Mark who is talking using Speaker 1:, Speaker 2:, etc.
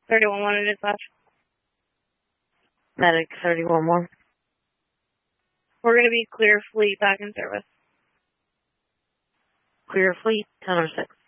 Speaker 1: 31 1 dispatch.
Speaker 2: Medic 31 1.
Speaker 1: We're going to be Clear Fleet back in service.
Speaker 2: Clear Fleet 10 or 6.